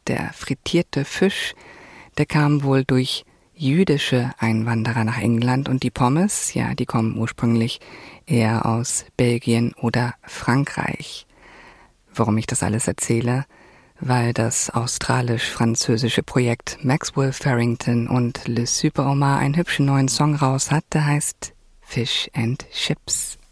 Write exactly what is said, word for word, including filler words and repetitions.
der frittierte Fisch, der kam wohl durch jüdische Einwanderer nach England und die Pommes, ja, die kommen ursprünglich eher aus Belgien oder Frankreich. Warum ich das alles erzähle? Weil das australisch-französische Projekt Maxwell Farrington und Le Super Omar einen hübschen neuen Song raus hat, der heißt Fish and Chips.